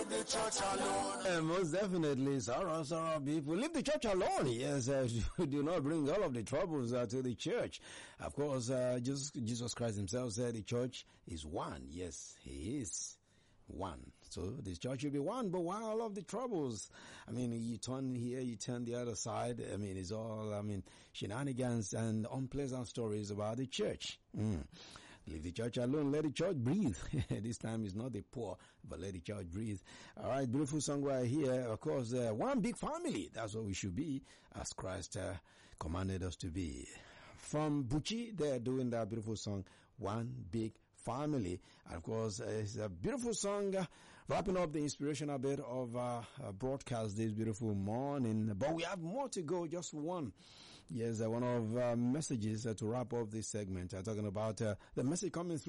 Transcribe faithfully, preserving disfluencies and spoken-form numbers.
leave the church alone. Uh, most definitely, sorrow, sorrow, people. Leave the church alone. Yes, uh, do not bring all of the troubles uh, to the church. Of course, uh, Jesus, Jesus Christ himself said the church is one. Yes, he is one. So this church will be one, but why all of the troubles? I mean, you turn here, you turn the other side. I mean, it's all, I mean, shenanigans and unpleasant stories about the church. Mm. Leave the church alone. Let the church breathe. This time is not the poor, but let the church breathe. All right, beautiful song right here. Of course, uh, one big family. That's what we should be, as Christ uh, commanded us to be. From Buchi, they're doing that beautiful song, One Big Family. And of course, uh, it's a beautiful song, uh, wrapping up the inspirational bit of uh, uh, broadcast this beautiful morning. But we have more to go, just one. Yes, uh, one of uh, messages uh, to wrap up this segment. Uh, talking about uh, the message coming through